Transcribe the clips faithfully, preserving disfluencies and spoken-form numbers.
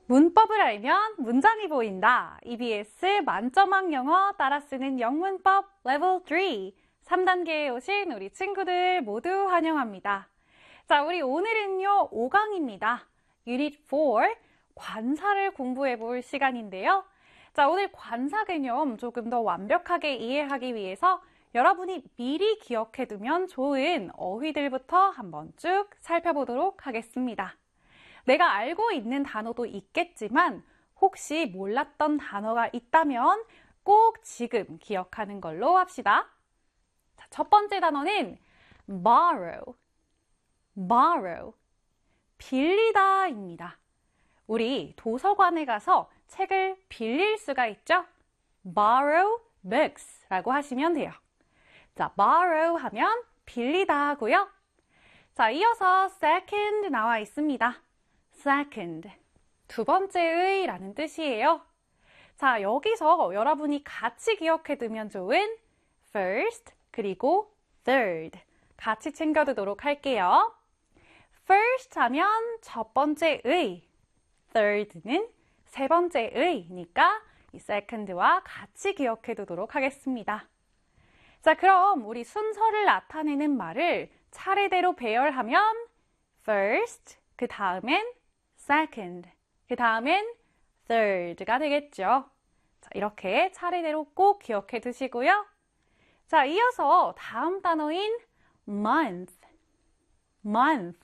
문법을 알면 문장이 보인다. 이비에스 만점왕 영어 따라 쓰는 영문법 레벨 삼. 삼 단계에 오신 우리 친구들 모두 환영합니다. 자, 우리 오늘은요, 오 강입니다. 유닛 사, 관사를 공부해 볼 시간인데요. 자, 오늘 관사 개념 조금 더 완벽하게 이해하기 위해서 여러분이 미리 기억해 두면 좋은 어휘들부터 한번 쭉 살펴보도록 하겠습니다. 내가 알고 있는 단어도 있겠지만 혹시 몰랐던 단어가 있다면 꼭 지금 기억하는 걸로 합시다. 자, 첫 번째 단어는 borrow, borrow, 빌리다입니다. 우리 도서관에 가서 책을 빌릴 수가 있죠? borrow books 라고 하시면 돼요. 자, borrow 하면 빌리다 하고요. 자, 이어서 second 나와 있습니다. second, 두 번째의 라는 뜻이에요. 자, 여기서 여러분이 같이 기억해 두면 좋은 first 그리고 third 같이 챙겨두도록 할게요. first 하면 첫 번째의, third는 세 번째의니까 이 second와 같이 기억해 두도록 하겠습니다. 자, 그럼 우리 순서를 나타내는 말을 차례대로 배열하면 first, 그 다음엔 second, 그 다음엔 third가 되겠죠. 자, 이렇게 차례대로 꼭 기억해 두시고요. 자, 이어서 다음 단어인 month, month,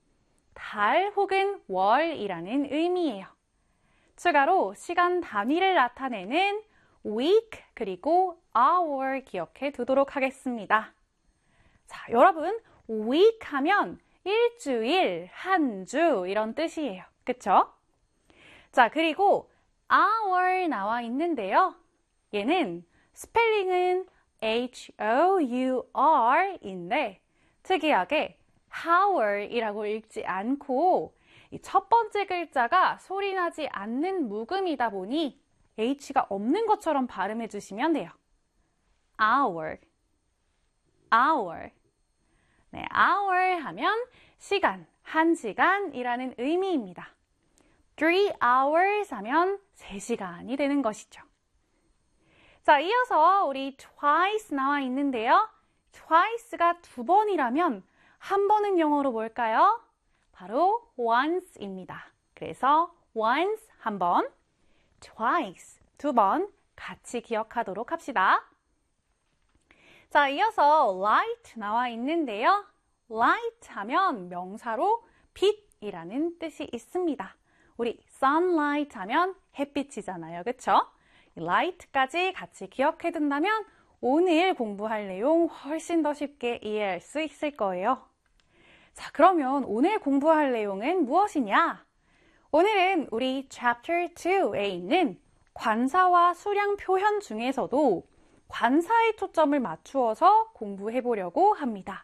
달 혹은 월이라는 의미예요. 추가로 시간 단위를 나타내는 week 그리고 hour 기억해 두도록 하겠습니다. 자, 여러분, week 하면 일주일, 한 주 이런 뜻이에요. 그쵸? 자, 그리고 hour 나와 있는데요. 얘는 스펠링은 H O U R인데 특이하게 hour이라고 읽지 않고 이 첫 번째 글자가 소리나지 않는 묵음이다 보니 H가 없는 것처럼 발음해 주시면 돼요. hour, hour. 네, hour 하면 시간, 한 시간이라는 의미입니다. three hours 하면 세 시간이 되는 것이죠. 자, 이어서 우리 twice 나와 있는데요. twice가 두 번이라면 한 번은 영어로 뭘까요? 바로 once입니다. 그래서 once 한 번, twice 두 번 같이 기억하도록 합시다. 자, 이어서 light 나와 있는데요. light 하면 명사로 빛이라는 뜻이 있습니다. 우리 sunlight 하면 햇빛이잖아요. 그쵸? light까지 같이 기억해 둔다면 오늘 공부할 내용 훨씬 더 쉽게 이해할 수 있을 거예요. 자, 그러면 오늘 공부할 내용은 무엇이냐? 오늘은 우리 chapter 이에 있는 관사와 수량 표현 중에서도 관사에 초점을 맞추어서 공부해 보려고 합니다.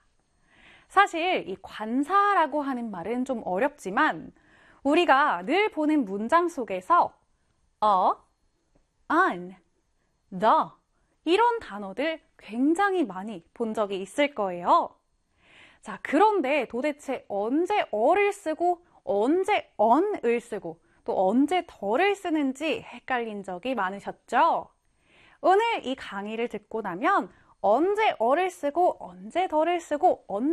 사실 이 관사라고 하는 말은 좀 어렵지만 우리가 늘 보는 문장 속에서 a, an, the 이런 단어들 굉장히 많이 본 적이 있을 거예요. 자, 그런데 도대체 언제 어를 쓰고 언제 on을 쓰고 또 언제 더를 쓰는지 헷갈린 적이 많으셨죠? 오늘 이 강의를 듣고 나면 언제 어를 쓰고 언제 더를 쓰고 언제